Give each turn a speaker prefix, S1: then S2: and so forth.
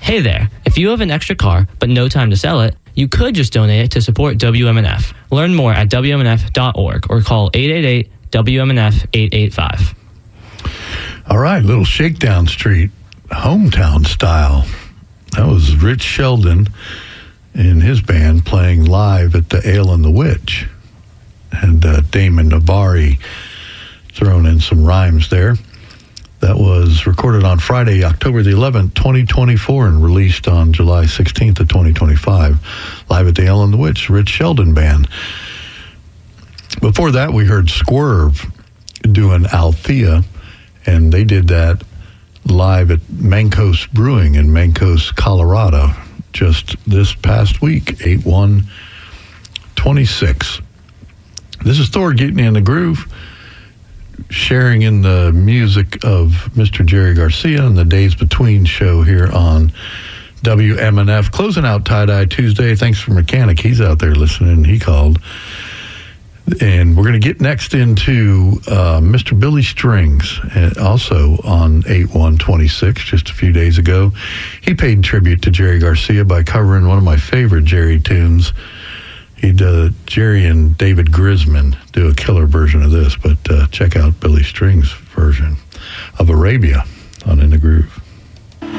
S1: Hey there, if you have an extra car but no time to sell it, you could just donate it to support WMNF. Learn more at WMNF.org or call 888-WMNF-885.
S2: All right, little Shakedown Street, hometown style. That was Rich Sheldon and his band playing live at the Ale and the Witch. And Damon Navari thrown in some rhymes there. That was recorded on Friday, October the 11th, 2024, and released on July 16th of 2025. Live at the Ale and the Witch, Rich Sheldon Band. Before that, we heard Swerve doing Althea, and they did that live at Mancos Brewing in Mancos, Colorado, just this past week, 8/1/26. This is Thor getting in the groove, sharing in the music of Mr. Jerry Garcia and the Days Between show here on WMNF. Closing out Tie-Dye Tuesday. Thanks for Mechanic. He's out there listening. He called. And we're going to get next into Mr. Billy Strings, also on 8/1/26, just a few days ago. He paid tribute to Jerry Garcia by covering one of my favorite Jerry tunes. Jerry and David Grisman do a killer version of this, but check out Billy Strings' version of Arabia on In the Groove.